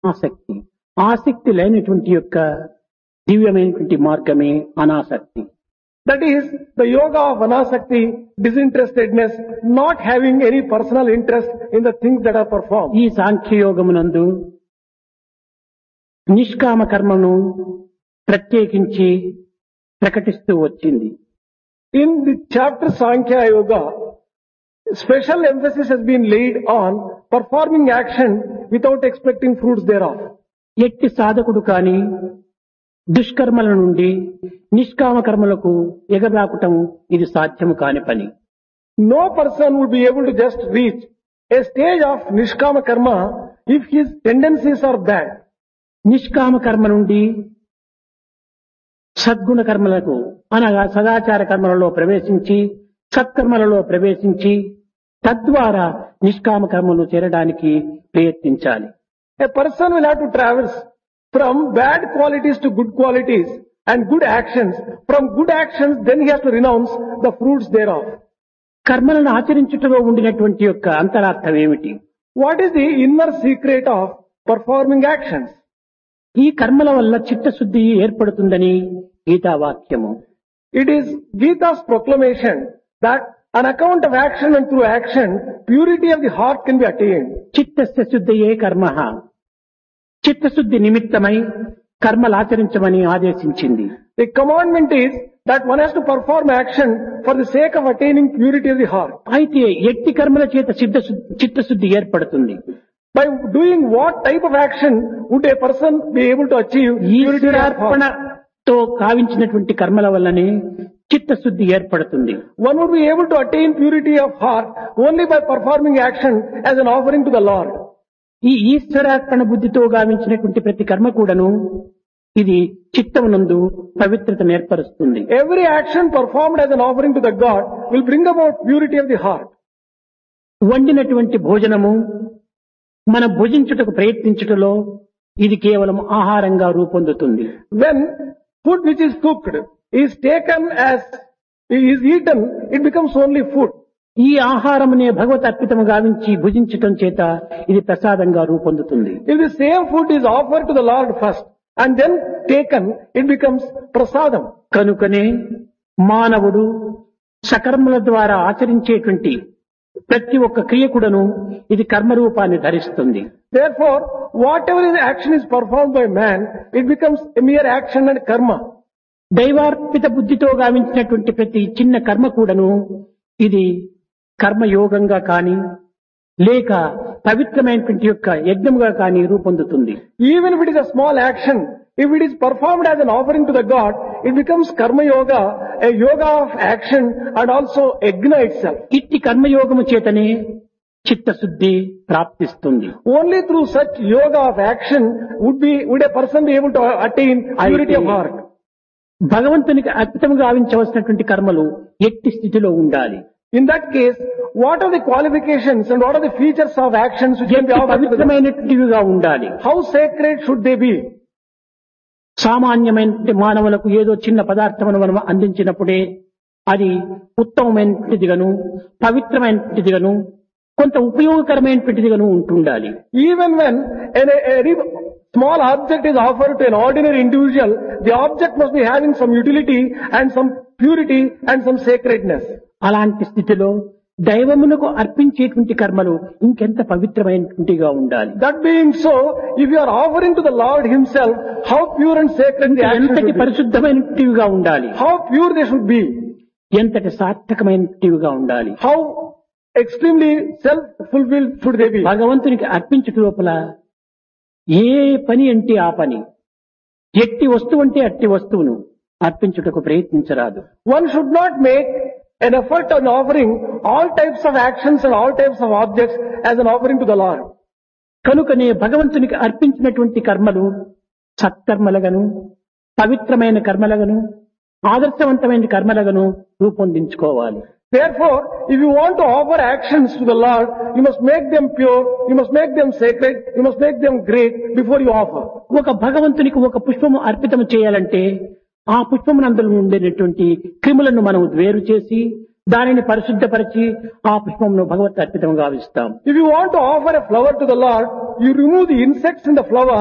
ఆసక్తి. ఆసక్తి లేనటువంటి యొక్క దివ్యమైనటువంటి మార్గమే అనాసక్తి. That is the yoga of anasakti, disinterestedness, not having any personal interest in the things that are performed. ఈ సాంఖ్యయోగమునందు నిష్కామ కర్మను ప్రత్యేకించి ప్రకటిస్తూ వచ్చింది. In the chapter Sankhya Yoga, special emphasis has been laid on performing action without expecting fruits thereof. ఎట్టి సాధకుడు కాని దుష్కర్మల నుండి నిష్కామ కర్మలకు ఎగబాకుటం ఇది సాధ్యము కాని పని. No person would be able to just reach a stage of nishkama karma if his tendencies are bad. నిష్కామ కర్మ నుండి సద్గుణ కర్మలకు అనగా సదాచార కర్మలలో ప్రవేశించి సత్కర్మలలో ప్రవేశించి తద్వారా నిష్కామ కర్మను చేరడానికి ప్రయత్నించాలి. A person will have to traverse from bad qualities to good qualities and good actions. From good actions, then he has to renounce the fruits thereof. కర్మలను ఆచరించుటలో ఉండినటువంటి యొక్క అంతరార్థం ఏమిటి? What is the inner secret of performing actions? ఈ కర్మల వల్ల చిత్తశుద్ధి ఏర్పడుతుందని గీతావాక్యము. It is Gita's proclamation that on account of action and through action, purity of the heart can be attained. చిత్తస్య శుద్ధయే కర్మః. చిత్తశుద్ధి నిమిత్తమై కర్మలు ఆచరించమని ఆదేశించింది. The commandment is that one has to perform action for the sake of attaining purity of the heart. అయితే ఎట్టి కర్మల చేత చిత్తశుద్ధి ఏర్పడుతుంది? By doing what type of action would a person be able to achieve purity of heart? ఈశ్వరార్పణతో కావించినటువంటి కర్మల వల్లనే చిత్తశుద్ధి ఏర్పడుతుంది. One would be able to attain purity of heart only by performing action as an offering to the Lord. ఈ ఈశ్వరార్పణ బుద్ధితో గావించినటువంటి ప్రతి కర్మ కూడాను ఇది చిత్తమునందు పవిత్రతను ఏర్పరుస్తుంది. Every action performed as an offering to the God will bring about purity of the heart. వండినటువంటి భోజనము మనం భుజించుటకు ప్రయత్నించుటలో ఇది కేవలం ఆహారంగా రూపొందుతుంది. When food which is cooked is taken as is eaten, it becomes only food. ఈ ఆహారమునే భగవత్ అర్పితము గావించి భుజించటం చేత ఇది ప్రసాదంగా రూపొందుతుంది. If the same food is offered to the Lord first and then taken, it becomes prasadam. కనుకనే మానవుడు సకర్మల ద్వారా ఆచరించేటువంటి ప్రతి ఒక్క క్రియకుడను ఇది కర్మరూపాన్ని ధరిస్తుంది. Therefore, whatever action is performed by man, it becomes a mere action and karma. దైవార్పిత బుద్ధితో గావించినటువంటి ప్రతి చిన్న కర్మ కూడాను ఇది కర్మయోగంగా కాని లేక పవిత్రమైనటువంటి యొక్క యజ్ఞముగా కాని రూపొందుతుంది. Even if it is a small action, if it is performed as an offering to the God, it becomes karma yoga, a yoga of action and also yajna itself. ఇట్టి కర్మయోగము చేతనే చిత్తశుద్ధి ప్రాప్తిస్తుంది. Only through such yoga of action would a person be able to attain purity of heart. భగవంతునికి అర్పితము గావించవలసినటువంటి కర్మలు ఎట్టి స్థితిలో ఉండాలి. In that case, what are the qualifications and what are the features of actions which can be offered to the God? పవిత్రమైనటువంటివిగా ఉండాలి. How sacred should they be? సామాన్యమైన మానవులకు ఏదో చిన్న పదార్థమును మనం అందించినప్పుడే అది ఉత్తమమైనటువంటిదిగాను పవిత్రమైనటువంటిదిగాను కొంత ఉపయోగకరమైనటువంటిదిగాను ఉంటుండాలి. Even when a small object is offered to an ordinary individual, the object must be having some utility and some purity and some sacredness. అలాంటి స్థితిలో దైవమునకు అర్పించేటువంటి కర్మలు ఇంకెంత పవిత్రమైనటువంటిగా ఉండాలి. That being so, if you are offering to the Lord himself, how pure and sacred the action should ఎంతటి be. పరిశుద్ధమైనటువంటివిగా ఉండాలి. How pure they should be. ఎంతటి సార్థకమైనటువంటివిగా ఉండాలి. How extremely self-fulfilled should they be. భగవంతునికి అర్పించుట లోపల ఏ పని అంటే ఆ పని, ఎట్టి వస్తువు అంటే అట్టి వస్తువును అర్పించుటకు ప్రయత్నించరాదు. One should not make an effort on offering all types of actions and all types of objects as an offering to the Lord. కనుకనే భగవంతునికి అర్పించినటువంటి కర్మలు సత్కర్మలుగాను పవిత్రమైన కర్మలుగాను ఆదర్శవంతమైన కర్మలుగాను రూపొందించుకోవాలి. Therefore, if you want to offer actions to the Lord, you must make them pure, you must make them sacred, you must make them great before you offer. ఒక భగవంతునికి ఒక పుష్పము అర్పితం చేయాలంటే ఆ పుష్పమునందులో ఉండేటువంటి క్రిములను మనం వేరు చేసి దానిని పరిశుద్ధపరిచి ఆ పుష్పమును భగవత్ అర్పితంగా గావిస్తాం. If you want to offer a flower to the Lord, you remove the insects in the flower